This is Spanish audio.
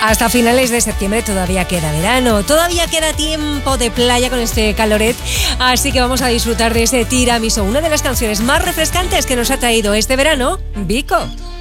Hasta finales de septiembre todavía queda verano, todavía queda tiempo de playa con este caloret, así que vamos a disfrutar de este tiramisú, una de las canciones más refrescantes que nos ha traído este verano Vico.